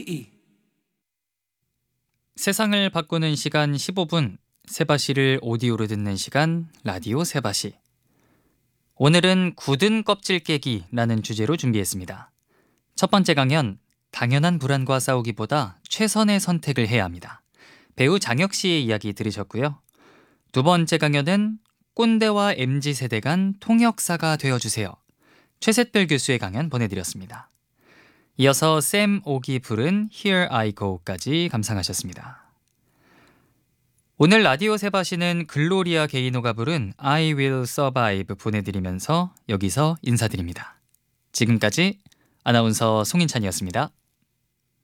세상을 바꾸는 시간 15분, 세바시를 오디오로 듣는 시간 라디오 세바시. 오늘은 굳은 껍질 깨기라는 주제로 준비했습니다. 첫 번째 강연, 당연한 불안과 싸우기보다 최선의 선택을 해야 합니다. 배우 장혁 씨의 이야기 들으셨고요. 두 번째 강연은 꼰대와 MZ세대 간 통역사가 되어주세요. 최셋별 교수의 강연 보내드렸습니다. 이어서 샘 옥이 부른 Here I Go까지 감상하셨습니다. 오늘 라디오 세바시는 글로리아 게이노가 부른 I Will Survive 보내드리면서 여기서 인사드립니다. 지금까지 아나운서 송인찬이었습니다.